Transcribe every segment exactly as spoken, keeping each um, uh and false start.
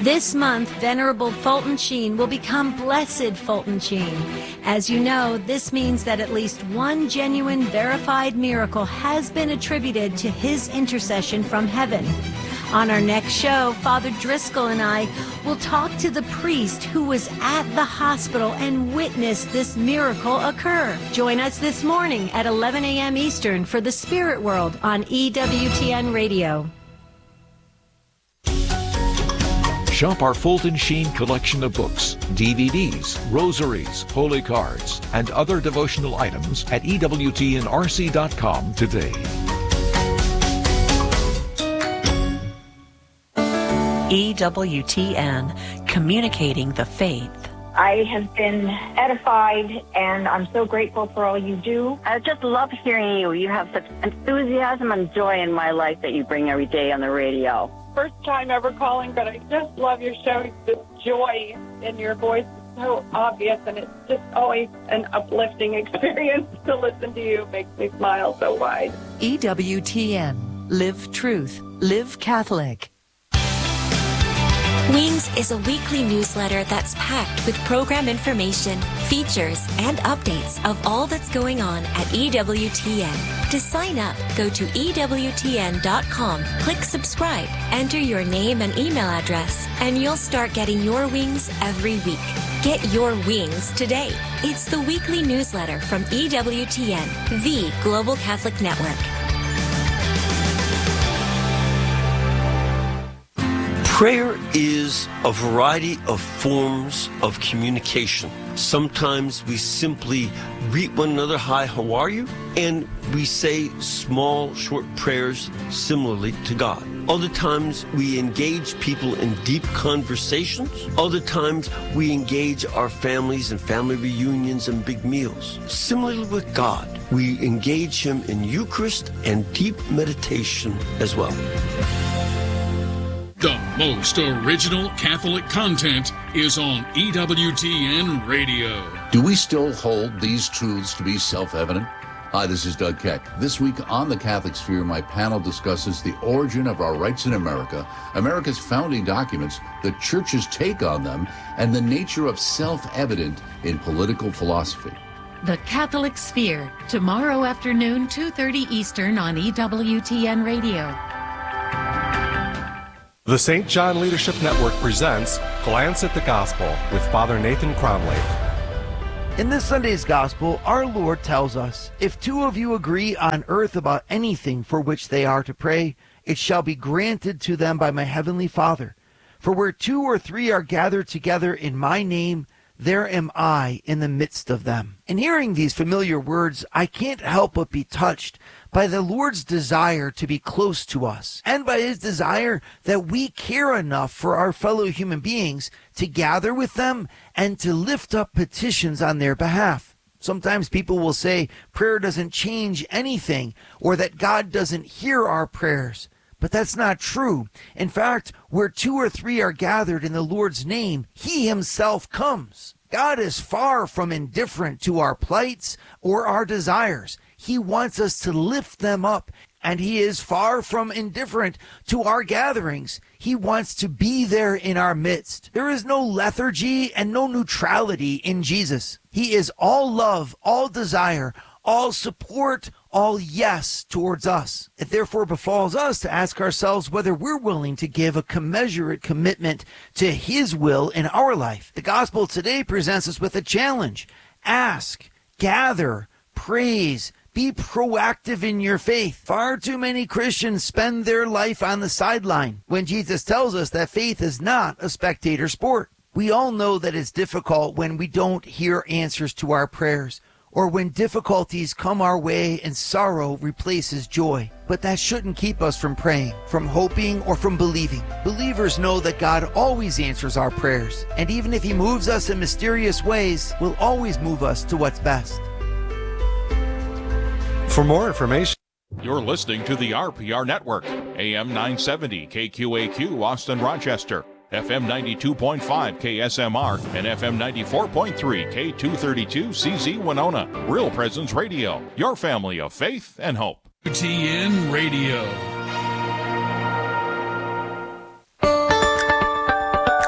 This month, Venerable Fulton Sheen will become Blessed Fulton Sheen. As you know, this means that at least one genuine, verified miracle has been attributed to his intercession from heaven. On our next show, Father Driscoll and I will talk to the priest who was at the hospital and witnessed this miracle occur. Join us this morning at eleven a.m. Eastern for The Spirit World on E W T N Radio. Shop our Fulton Sheen collection of books, D V Ds, rosaries, holy cards, and other devotional items at E W T N R C dot com today. E W T N, communicating the faith. I have been edified, and I'm so grateful for all you do. I just love hearing you. You have such enthusiasm and joy in my life that you bring every day on the radio. First time ever calling, but I just love your show. The joy in your voice is so obvious, and it's just always an uplifting experience to listen to you. It makes me smile so wide. E W T N, live truth, live Catholic. Wings is a weekly newsletter that's packed with program information, features, and updates of all that's going on at E W T N. To sign up, go to E W T N dot com, click subscribe, enter your name and email address, and you'll start getting your wings every week. Get your wings today. It's the weekly newsletter from E W T N, the Global Catholic Network. Prayer is a variety of forms of communication. Sometimes we simply greet one another, hi, how are you? And we say small, short prayers similarly to God. Other times we engage people in deep conversations. Other times we engage our families in family reunions and big meals. Similarly with God, we engage Him in Eucharist and deep meditation as well. The most original Catholic content is on E W T N Radio. Do we still hold these truths to be self-evident? Hi, this is Doug Keck. This week on The Catholic Sphere, my panel discusses the origin of our rights in America, America's founding documents, the Church's take on them, and the nature of self-evident in political philosophy. The Catholic Sphere, tomorrow afternoon, two thirty Eastern on E W T N Radio. The Saint John Leadership Network presents Glance at the Gospel with Father Nathan Cromley. In this Sunday's Gospel, our Lord tells us, if two of you agree on earth about anything for which they are to pray, it shall be granted to them by my heavenly Father. For where two or three are gathered together in my name, there am I in the midst of them. In hearing these familiar words, I can't help but be touched by the Lord's desire to be close to us, and by His desire that we care enough for our fellow human beings to gather with them and to lift up petitions on their behalf. Sometimes people will say prayer doesn't change anything, or that God doesn't hear our prayers. But that's not true. In fact, where two or three are gathered in the Lord's name, He Himself comes. God is far from indifferent to our plights or our desires. He wants us to lift them up, and He is far from indifferent to our gatherings. He wants to be there in our midst. There is no lethargy and no neutrality in Jesus. He is all love, all desire, all support, all yes towards us. It therefore befalls us to ask ourselves whether we're willing to give a commensurate commitment to His will in our life. The gospel today presents us with a challenge. Ask, gather, praise, be proactive in your faith. Far too many Christians spend their life on the sideline when Jesus tells us that faith is not a spectator sport. We all know that it's difficult when we don't hear answers to our prayers, or when difficulties come our way and sorrow replaces joy. But that shouldn't keep us from praying, from hoping, or from believing. Believers know that God always answers our prayers, and even if He moves us in mysterious ways, will always move us to what's best. For more information, you're listening to the R P R Network, A M nine seventy K Q A Q Austin Rochester, F M ninety-two point five K S M R, and F M ninety-four point three K two thirty-two C Z Winona. Real Presence Radio, your family of faith and hope. T N Radio.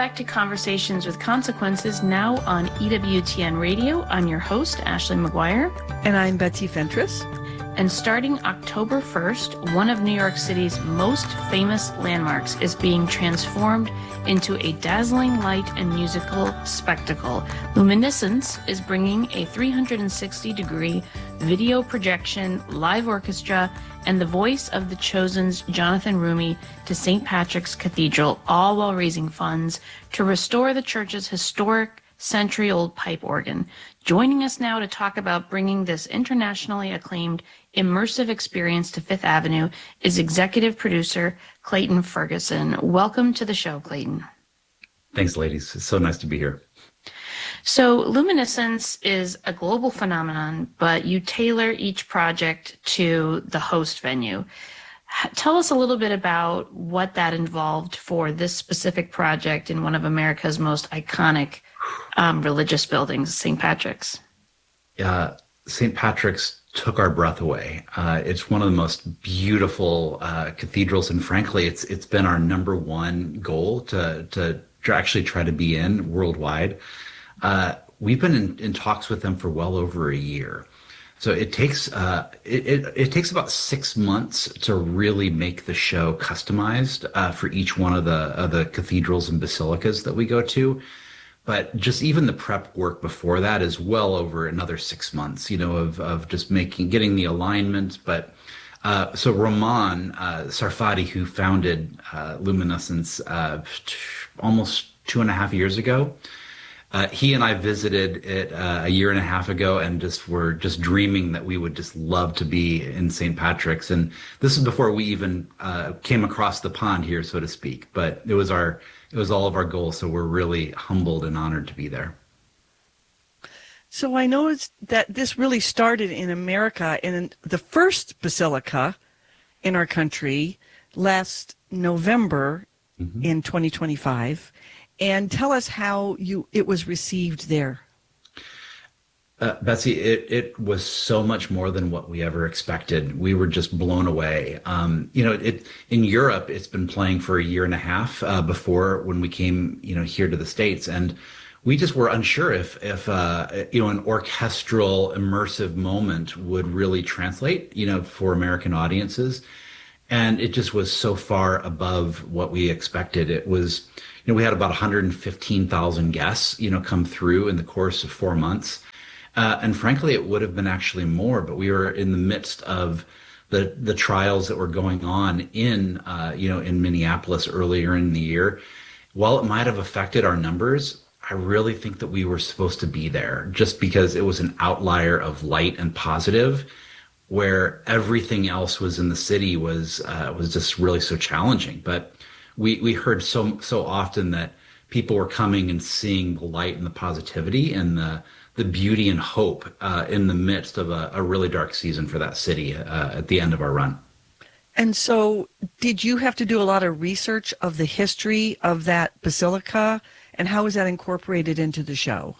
back to Conversations with Consequences, now on E W T N Radio. I'm your host, Ashley McGuire. And I'm Betsy Fentress. And starting October first, one of New York City's most famous landmarks is being transformed into a dazzling light and musical spectacle. Luminescence is bringing a three hundred sixty degree video projection, live orchestra, and the voice of The Chosen's Jonathan Roumie to Saint Patrick's Cathedral, all while raising funds to restore the church's historic century-old pipe organ. Joining us now to talk about bringing this internationally acclaimed immersive experience to Fifth Avenue is executive producer Clayton Ferguson. Welcome to the show, Clayton. Thanks, ladies. It's so nice to be here. So Luminescence is a global phenomenon, but you tailor each project to the host venue. Tell us a little bit about what that involved for this specific project in one of America's most iconic um, religious buildings, Saint Patrick's. Uh, Saint Patrick's took our breath away. Uh, it's one of the most beautiful uh, cathedrals, and frankly, it's it's been our number one goal to to, to actually try to be in worldwide. Uh, we've been in, in talks with them for well over a year. So it takes uh, it, it, it takes about six months to really make the show customized uh, for each one of the of the cathedrals and basilicas that we go to. But just even the prep work before that is well over another six months, you know, of of just making getting the alignment. But uh, so Roman uh, Sarfati, who founded uh, Luminescence uh, t- almost two and a half years ago. Uh, he and I visited it uh, a year and a half ago and just were just dreaming that we would just love to be in Saint Patrick's. And this is before we even uh, came across the pond here, so to speak. But it was our, it was all of our goals. So we're really humbled and honored to be there. So I noticed that this really started in America, in the first basilica in our country last November mm-hmm. in twenty twenty-five. And tell us how you it was received there. Uh, Betsy, it, it was so much more than what we ever expected. We were just blown away. Um, you know, it in Europe, it's been playing for a year and a half uh, before when we came, you know, here to the States, and we just were unsure if if uh, you know an orchestral immersive moment would really translate, you know, for American audiences. And it just was so far above what we expected. It was, you know, we had about one hundred fifteen thousand guests, you know, come through in the course of four months. Uh, and frankly, it would have been actually more, but we were in the midst of the the trials that were going on in, uh, you know, in Minneapolis earlier in the year. While it might have affected our numbers, I really think that we were supposed to be there just because it was an outlier of light and positive, where everything else was in the city was uh, was just really so challenging. But we we heard so so often that people were coming and seeing the light and the positivity and the the beauty and hope uh, in the midst of a, a really dark season for that city uh, at the end of our run. And so did you have to do a lot of research of the history of that basilica, and how is that incorporated into the show?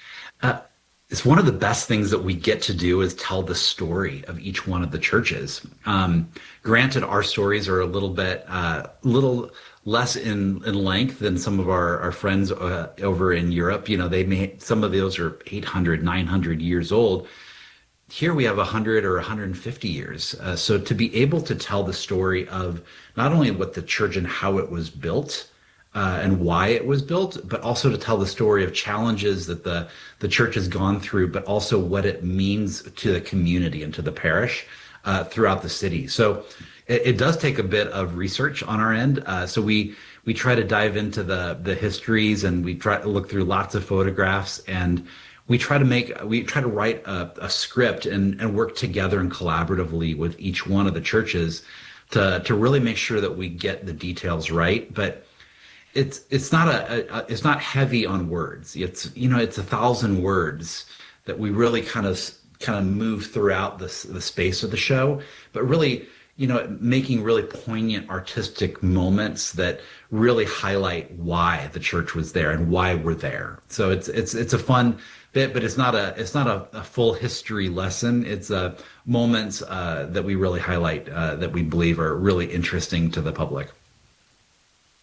Uh, It's one of the best things that we get to do is tell the story of each one of the churches. Um, granted, our stories are a little bit, uh, little less in, in length than some of our, our friends uh, over in Europe. You know, they may, some of those are eight hundred, nine hundred years old. Here we have one hundred or one hundred fifty years. Uh, so to be able to tell the story of not only what the church and how it was built, Uh, and why it was built, but also to tell the story of challenges that the, the church has gone through, but also what it means to the community and to the parish uh, throughout the city. So it, it does take a bit of research on our end. Uh, so we we try to dive into the the histories, and we try to look through lots of photographs, and we try to make we try to write a, a script and, and work together and collaboratively with each one of the churches to to really make sure that we get the details right. But It's it's not a, a it's not heavy on words. It's you know it's a thousand words that we really kind of kind of move throughout the the space of the show, but really you know making really poignant artistic moments that really highlight why the church was there and why we're there. So it's it's it's a fun bit, but it's not a it's not a, a full history lesson. It's a moments uh, that we really highlight uh, that we believe are really interesting to the public.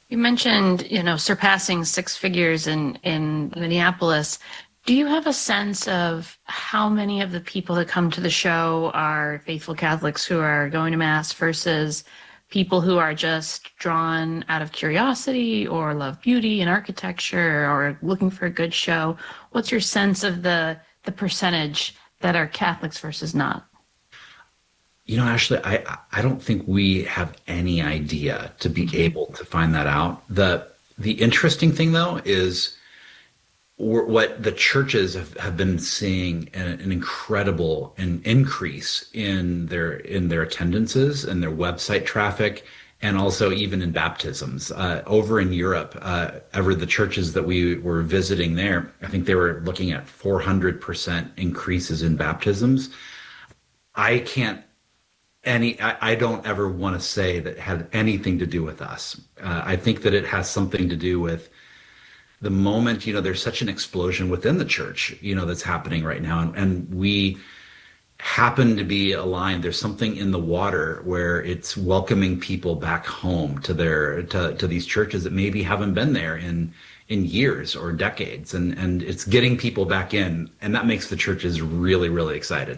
You mentioned, you know, surpassing six figures in, in Minneapolis. Do you have a sense of how many of the people that come to the show are faithful Catholics who are going to Mass versus people who are just drawn out of curiosity or love beauty and architecture or looking for a good show? What's your sense of the the percentage that are Catholics versus not? You know, Ashley, I I don't think we have any idea to be able to find that out. The the interesting thing, though, is what the churches have, have been seeing an, an incredible an increase in their in their attendances and their website traffic, and also even in baptisms. Uh, over in Europe, uh, ever the churches that we were visiting there, I think they were looking at four hundred percent increases in baptisms. I can't any I, I don't ever want to say that had anything to do with us. Uh, I think that it has something to do with the moment, you know, there's such an explosion within the church, you know, that's happening right now. And, and we happen to be aligned. There's something in the water where it's welcoming people back home to their, to, to these churches that maybe haven't been there in, in years or decades. And, and it's getting people back in. And that makes the churches really, really excited.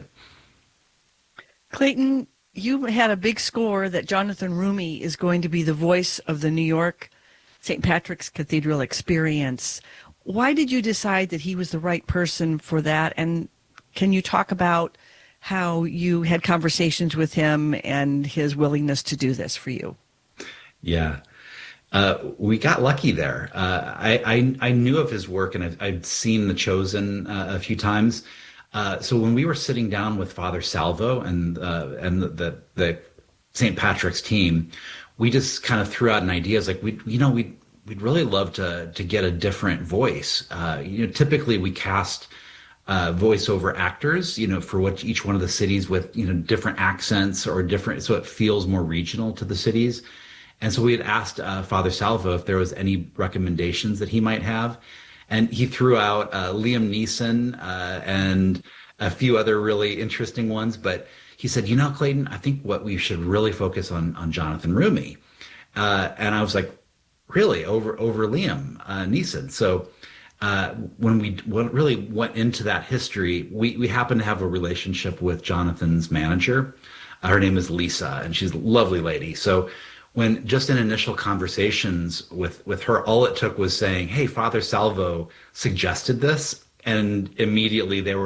Clayton, you had a big score that Jonathan Roumie is going to be the voice of the New York Saint Patrick's Cathedral experience. Why did you decide that he was the right person for that? And can you talk about how you had conversations with him and his willingness to do this for you? Yeah, uh, we got lucky there. Uh, I, I I knew of his work, and I've, I've seen The Chosen uh, a few times. Uh, so when we were sitting down with Father Salvo and uh, and the, the the Saint Patrick's team, we just kind of threw out an idea. It's like, we, you know, we'd, we'd really love to to get a different voice. Uh, you know, typically we cast uh, voiceover actors, you know, for what each one of the cities with, you know, different accents or different, so it feels more regional to the cities. And so we had asked uh, Father Salvo if there was any recommendations that he might have. And he threw out uh, Liam Neeson uh, and a few other really interesting ones. But he said, you know, Clayton, I think what we should really focus on on Jonathan Roumie. Uh, and I was like, really, over over Liam uh, Neeson? So uh, when we when really went into that history, we, we happen to have a relationship with Jonathan's manager. Uh, her name is Lisa, and she's a lovely lady. So when just in initial conversations with, with her, all it took was saying, hey, Father Salvo suggested this. And immediately they were